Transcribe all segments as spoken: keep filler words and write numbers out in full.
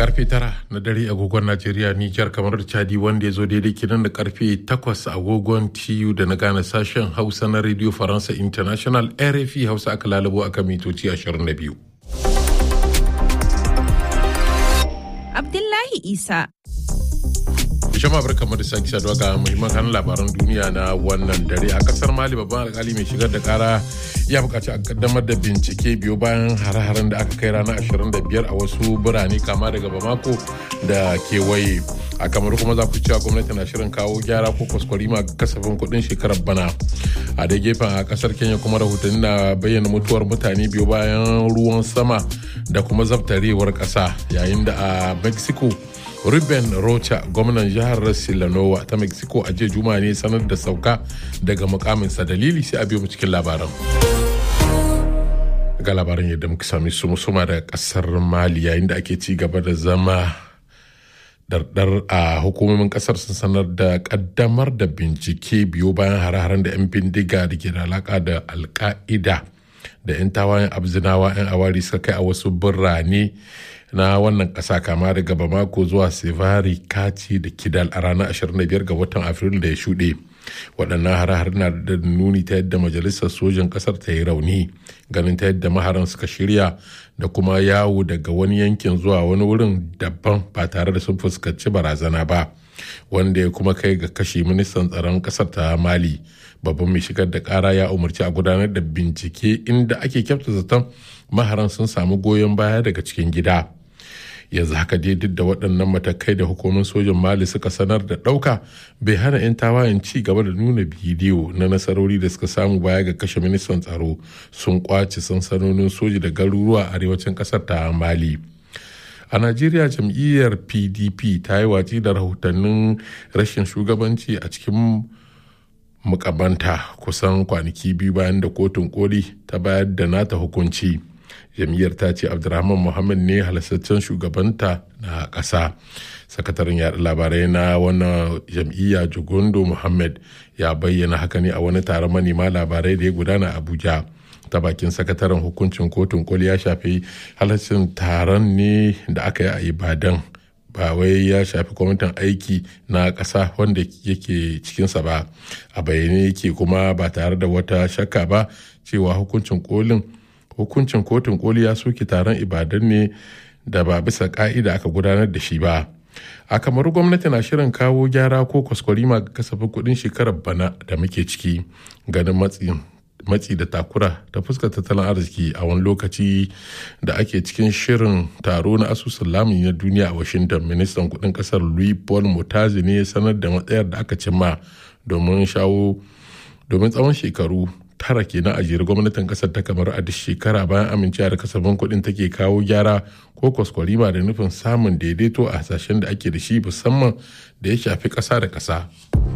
karfe tara na dare agogon Najeriya, Nijar, kamar da Chadi, wanda ya zo daidai kinan da karfe takwas agogon T U da na gane sashen Hausa na Radio Faransa International R F I Hausa aka lalabo aka mitoci ashirin da biyu. Abdullahi Isa. Jama'a barkamu da sake saduwa ga muhimman kan labaran duniya na wannan dare. A kasar Mali, babban alkali mai shigar da kara ya bukaci a kaddamar da bincike biyo bayan hare-haren da aka kai ranar ashirin da biyar a wasu birane kama daga Bamako da kewaye. A Kamaru kuma za ku cewa gwamnati na shirin kawo gyara ko kwaskwarima ga kasafin kuɗin shekarar bana. A da gefen a kasar Kenya kuma rahotanni na bayyana mutuwar mutane biyo bayan ruwan sama da kuma zabtarewar ƙasa, yayin da a Mexico Ruben Rocha, gwamnan jihar Sinaloa ta Mexico, a jiya Juma'a ne sanar da sauka daga mukaminsa. Dalili sai a biyo mu cikin labaran. Ga labaran yadda muka sami su musuma da kasar Mali, yayin da ake ci gaba da zama dardar a hukumomin kasar sun sanar da kaddamar da bincike biyo bayan hare-haren da 'yan bindiga da ke da alaka da alka'ida da 'yan tawayen abzinawa 'yan awari suka kai a wasu birane na wannan ƙasa, kama daga Bamako zuwa Sevari, Kati da Kidal a ranar ashirin da biyar ga watan Afrilu da ya shuɗe. Waɗannan hare-hare na da nuni ta yadda majalisar sojan ƙasar ta yi rauni, ganin ta yadda maharan suka shirya da kuma yawo daga wani yankin zuwa wani wurin daban ba tare da sun fuskanci barazana ba, wanda ya kuma kai ga kashe ministan tsaron ƙasar ta Mali. Babban mai shigar da ƙara ya umarci a gudanar da bincike, inda ake kyauta zaton maharan sun samu goyon baya daga cikin gida. Yanzu haka dai duk da waɗannan matakai da hukumomin sojan Mali suka sanar da ɗauka, bai hana 'yan tawayen ci gaba da nuna bidiyo na nasarori da suka samu baya ga kashe ministan tsaro, sun kwace sansanonin soji da garuruwa a arewacin ƙasar ta Mali. A Najeriya, jam'iyyar P D P ta yi watsi da rahotannin rashin shugabanci a cikin mukamanta kusan kwanaki biyu bayan da kotun koli ta bayar da nata hukunci. Jam'iyyar ta ce Abdurrahman Muhammad ne halastaccen shugabanta na ƙasa. Sakataren yaɗa labarai na wannan jam'iyya, Jugundo Muhammad, ya bayyana haka ne a wani taron manema labarai da ya gudana a Abuja. Ta bakin sakataren, hukuncin kotun koli ya shafi halaccin taron ne da aka yi a Ibadan, ba wai ya shafi kwamitin aiki na ƙasa wanda yake cikinsa ba. A bayyane yake kuma ba tare da wata shakka ba cewa hukuncin kolin hukuncin kotun koli ya soke taron Ibadan ne da ba bisa ka'ida aka gudanar da shi ba. A Kamaru, gwamnati na shirin kawo gyara ko kwaskwarima ga kasafin kuɗin shekarar bana da muke ciki, ganin matsi matsi da takura ta fuskar tattalin arziki a wani lokaci da ake cikin shirin taro na asusun lamuni na duniya a Washington. Ministan kuɗin ƙasar Louis Paul Mutazi ne ya sanar da matsayar da aka cimma domin shawo domin tsawon shekaru tara kenan a jere gwamnatin kasar ta Kamar a duk shekara bayan amincewa da kasafin kuɗin take kawo gyara ko kwaskwarima da nufin samun daidaito a hasashen da ake da shi, musamman da ya shafi ƙasa da ƙasa.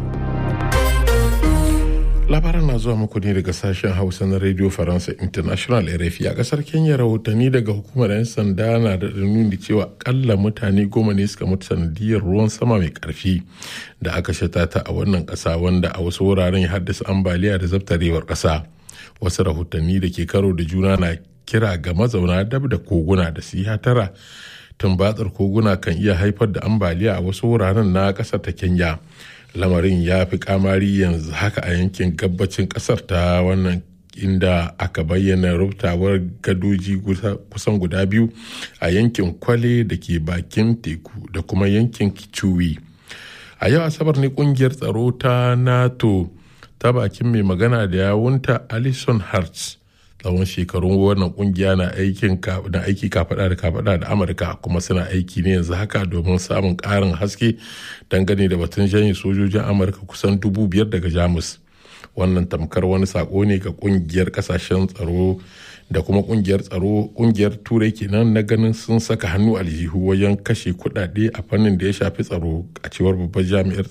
Labaran na zuwa muku ne daga sashen Hausa na Radio Faransa International R F I. A kasar Kenya, rahotanni daga hukumar 'yan sanda na da nuni cewa akalla mutane goma ne suka mutu sanadiyar ruwan sama mai karfi da aka shata ta a wannan kasa, wanda a wasu wuraren ya haddasa ambaliya da zabtarewar kasa. Wasu rahotanni da ke karo da juna na kira ga mazauna dab da koguna da su yi hatara, tumbatsar koguna kan iya haifar da ambaliya a wasu wuraren na kasar ta Kenya. Lamarin ya fi kamari yanzu haka a yankin gabacin kasar ta wannan, inda aka bayyana rubtawar gadoji kusan guda biyu a yankin Kwale da ke bakin teku da kuma yankin Kichuwi. A yau Asabar ne kungiyar tsaro ta NATO ta bakin mai magana da yawunta Alison Hartz, tsawon shekarun wannan kungiya na aikin na aiki kafada da kafada da Amurka, kuma suna aiki ne yanzu haka domin samun karin haske dangane da batun janye sojojin Amurka kusan dubu biyar daga Jamus. Wannan tamkar wani sako ne ga kungiyar kasashen tsaro da kuma kungiyar tsaro kungiyar turai kenan na ganin sun saka hannu aljihu wajen kashe kudade a fannin da ya shafi tsaro, a cewar babbar jami'ar